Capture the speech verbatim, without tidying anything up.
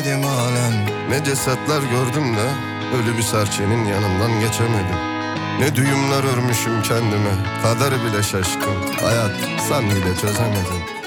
halen. Ne cesetler gördüm de ölü bir serçenin yanından geçemedim. Ne düğümler örmüşüm kendime, kader bile şaşkın. Hayat sen bile çözemedin.